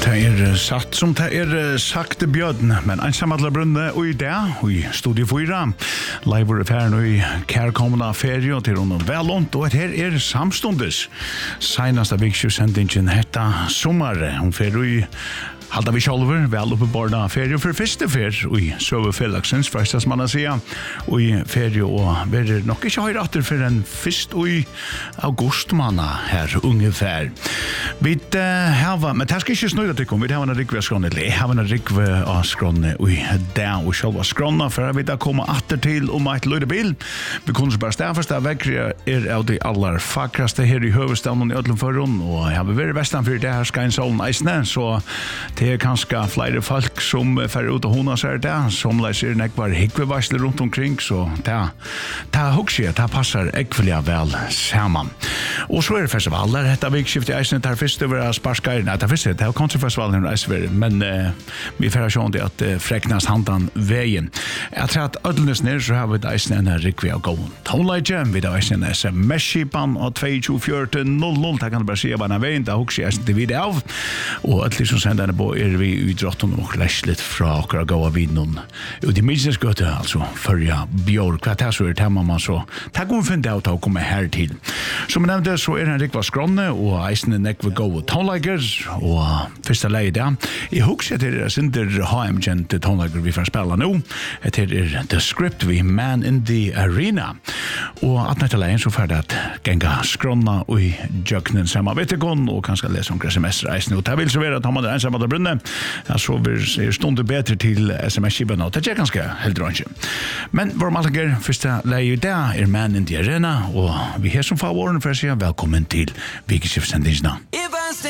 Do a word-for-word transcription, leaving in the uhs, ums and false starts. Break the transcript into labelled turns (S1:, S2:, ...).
S1: Det er satt som det er sagt bjødden, men ensamadler brunne og i dag, og i studie fyra, leivur færen og i kærkommende ferie og til hun velånt, og her er samstundes. Senast av viksjusendingen hetta sommar, hun fer og i halda vi sjálfur vel uppe borda ferie for første fer og i søve fellagsens førstas manna sida og i ferie og verer nok ikke høyre atter for en fyrst og i august manna her ungefær. Vi uh, hava, men det skal ikke snøyda til kom, vi hava en rikve av skrånne, eller jeg hava en rikve av skrånne og i dag og sjálva skrånne for jeg vil da komme atter til om et løydebil. Vi kunne så bare stafast av vekkri er av de aller fakraste her i høvestaden og i ødlom forhånd og jeg har vært vestan for det her skal en solen eisne, så det er kanskje flere folk som fer ut og hona seg det, som leser nekvar hikkvevarsler rundt omkring, så det, det hugger jeg, det passer ekvelig vel sammen. Og så er det festivaler, dette vikskiftet i eisen, det er første over Sparskar, nei, det er første, det er konserfestivalen i Eisver, men uh, vi får se om det at uh, freknas handan veien. Jeg tror at ødelnes ned, så har vi det eisen en rikvi av gåen tonleidje, vi har eisen en S M S-skipan og to to fire null null, det kan du bare si av denne veien, det hugger jeg eisen til video av, og ødelig som sender denne på er vi i drotten og leslet fra akkurat gåa vinnen og de minstens gøte, altså førja bjør, hva det så er det man så takk om finne av å komme her til. Som jeg nevnte, så er det en rikva skrånne og eisende nekve gåa tonleiker og første leie det. Jeg husker etter Sinder H M-kjent tonleiker vi får spille nå. Etter er The Script vi Man in the Arena. Og at nette leien så får det at genga skrånne og i jøknen samme vettekon og kanskje lese om gressemester eisende. Og det vil så være at han er ensamme der brunne. Ja, så er stundet bedre til S M S-skiven, og det er ganske helt rannsje. Men vår maltinger, første leie i dag er Man in the Arena, og vi er som favåren for å si velkommen til Vikeskiftsendingene.